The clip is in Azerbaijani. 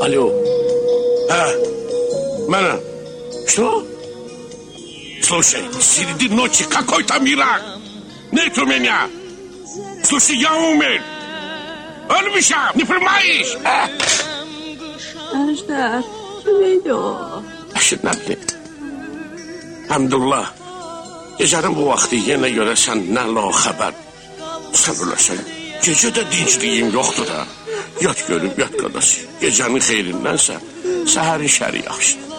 Alo. Mənəm. Что? Слушай, среди ночи какой-то мирак. Нет у меня. Слушай, я умер. Ölmüşəm, не понимаешь? Əjdər, neydi o? Əşir, nə bilim. Həmdullah, gecənin bu vaxtı yenə görəsən nə la xəbər. Sən öləsən, gecə də dincliyim yoxdur da. Yat görüb, yat qadası. Gecənin xeyrindənsə, səhərin şəri yaxşıdır.